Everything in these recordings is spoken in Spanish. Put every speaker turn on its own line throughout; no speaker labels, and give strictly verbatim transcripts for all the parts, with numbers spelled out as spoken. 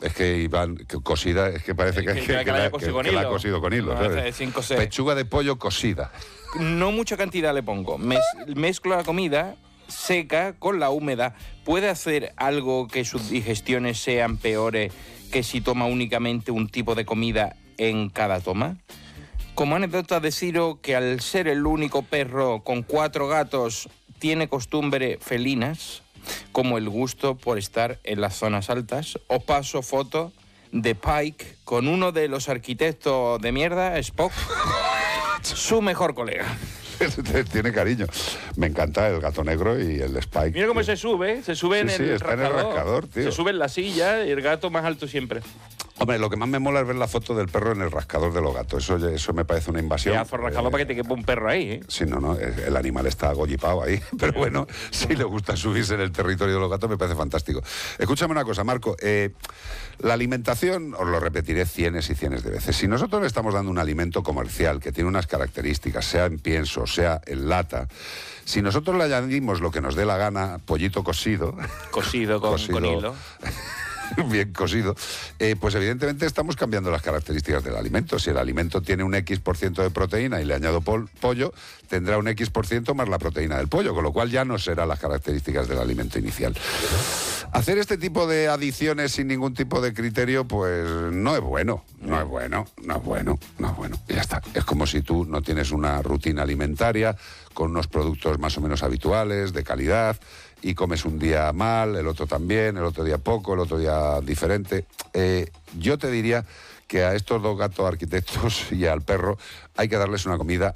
Es que Iván, que cosida, es que parece que,
que,
que,
que,
que,
que,
la,
la,
que,
con
que la ha cosido con hilo.
No,
¿sabes?
sin coser.
Pechuga de pollo cosida.
No mucha cantidad le pongo. Mez, mezclo la comida seca con la húmeda. ¿Puede hacer algo que sus digestiones sean peores que si toma únicamente un tipo de comida en cada toma? Como anécdota, deciros que al ser el único perro con cuatro gatos tiene costumbres felinas, como el gusto por estar en las zonas altas. Os paso fotos de Pike con uno de los arquitectos de mierda, Spock, su mejor colega.
Tiene cariño. Me encanta el gato negro y el Spike.
Mira cómo
tío.
se sube, se sube
Sí,
en,
sí,
el
está en el rascador, tío.
Se sube en la silla y el gato más alto siempre.
Hombre, lo que más me mola es ver la foto del perro en el rascador de los gatos. Eso, eso me parece una invasión.
Pedazo rascador
eh,
para que te quepa un perro ahí, ¿eh?
Sí, no, no, el animal está agollipado ahí. Pero bueno, si le gusta subirse en el territorio de los gatos, me parece fantástico. Escúchame una cosa, Marco. Eh, la alimentación, os lo repetiré cienes y cienes de veces. Si nosotros le estamos dando un alimento comercial que tiene unas características, sea en pienso, sea en lata, si nosotros le añadimos lo que nos dé la gana, pollito cocido...
Cosido con,
cosido,
con hilo.
bien cosido, eh, pues evidentemente estamos cambiando las características del alimento. Si el alimento tiene un X por ciento de proteína y le añado pol pollo, tendrá un X por ciento más la proteína del pollo, con lo cual ya no serán las características del alimento inicial. Hacer este tipo de adiciones sin ningún tipo de criterio, pues no es bueno, no es bueno, no es bueno, no es bueno. Y ya está. Es como si tú no tienes una rutina alimentaria con unos productos más o menos habituales, de calidad, y comes un día mal, el otro también, el otro día poco, el otro día diferente. Eh, yo te diría que a estos dos gatos arquitectos y al perro hay que darles una comida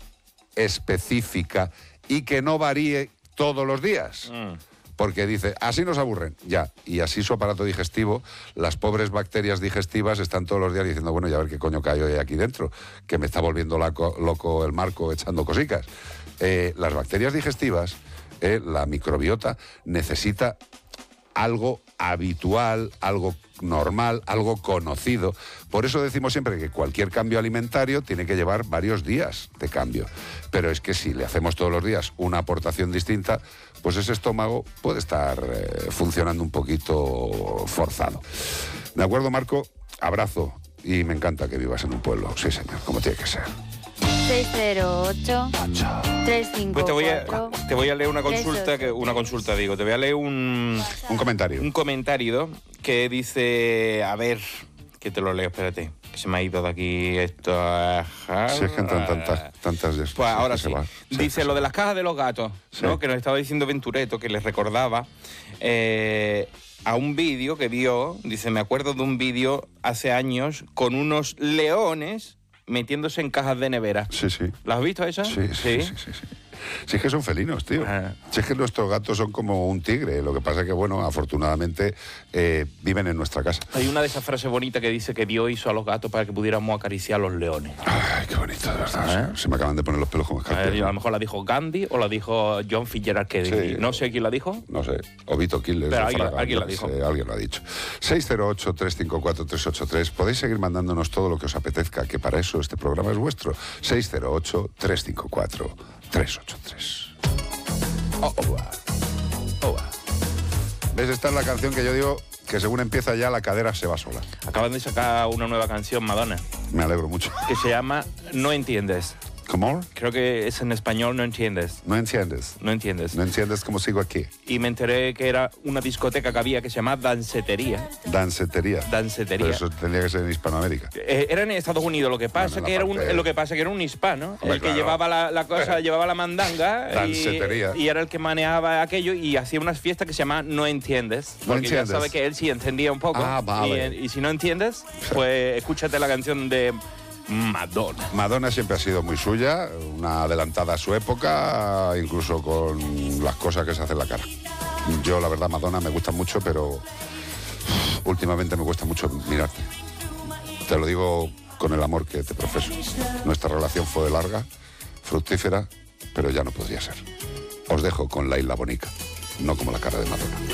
específica y que no varíe todos los días. Mm. Porque dice, así nos aburren, ya. Y así su aparato digestivo, las pobres bacterias digestivas están todos los días diciendo, bueno, ya a ver qué coño cae hoy aquí dentro, que me está volviendo loco, loco el Marco echando cosicas. Eh, las bacterias digestivas, eh, la microbiota, necesita algo habitual, algo normal, algo conocido. Por eso decimos siempre que cualquier cambio alimentario tiene que llevar varios días de cambio. Pero es que si le hacemos todos los días una aportación distinta, pues ese estómago puede estar eh, funcionando un poquito forzado. ¿De acuerdo, Marco? Abrazo y me encanta que vivas en un pueblo. Sí, señor, como tiene que ser.
seis cero ocho, tres cinco cuatro.
Pues te voy a, te voy a leer una consulta, que, una consulta digo, te voy a leer un...
Un comentario.
Un comentario que dice, a ver, que te lo leo, espérate, que se me ha ido de aquí esto.
Si es que entran tantas, tantas de
Pues ahora sí.
sí.
Dice
sí,
lo
sí.
de las cajas de los gatos, sí. ¿no? Que nos estaba diciendo Ventureto, que les recordaba eh, a un vídeo que vio, dice, me acuerdo de un vídeo hace años con unos leones metiéndose en cajas de nevera.
Sí, sí.
¿Lo has visto esa?
Sí, sí, sí, sí, sí, sí. Si es que son felinos, tío. Ah. Si es que nuestros gatos son como un tigre. Lo que pasa es que, bueno, afortunadamente eh, viven en nuestra casa.
Hay una de esas frases bonitas que dice que Dios hizo a los gatos para que pudiéramos acariciar a los leones.
Ay, qué bonito, de verdad. ¿Eh? Se me acaban de poner los pelos como escarpias.
A, a lo mejor la dijo Gandhi o la dijo John Fitzgerald Kennedy. Sí, no sé quién la dijo.
No sé. O Vito Killer.
Pero alguien, Fraga, alguien la dijo.
Sé, alguien lo ha dicho. seis cero ocho, tres cinco cuatro, tres ocho tres. Podéis seguir mandándonos todo lo que os apetezca, que para eso este programa es vuestro. seis cero ocho, tres cinco cuatro, tres ocho tres. Oh, oh, oh. ¿Ves? Esta es la canción que yo digo que según empieza ya la cadera se va sola.
Acaban de sacar una nueva canción, Madonna.
Me alegro mucho.
Que se llama No Entiendes.
¿Cómo?
Creo que es en español No Entiendes.
No entiendes.
No entiendes.
No entiendes cómo sigo aquí.
Y me enteré que era una discoteca que había que se llama Dancetería.
Dancetería.
Dancetería.
Pero eso tendría que ser en Hispanoamérica.
Eh, era en Estados Unidos, lo que pasa, bueno, que, era un, de... lo que pasa que era un hispano. Hombre, el que claro. llevaba la, la cosa, llevaba la mandanga.
Dancetería.
Y, y era el que manejaba aquello y hacía unas fiestas que se llama No Entiendes.
No
porque
entiendes.
ya sabe que él sí entendía un poco.
Ah, vale.
Y, y si no entiendes, pues escúchate la canción de Madonna.
Madonna siempre ha sido muy suya, una adelantada a su época, incluso con las cosas que se hace en la cara. Yo, la verdad, Madonna me gusta mucho, pero últimamente me cuesta mucho mirarte. Te lo digo con el amor que te profeso. Nuestra relación fue larga, fructífera, pero ya no podría ser. Os dejo con la Isla Bonica, no como la cara de Madonna.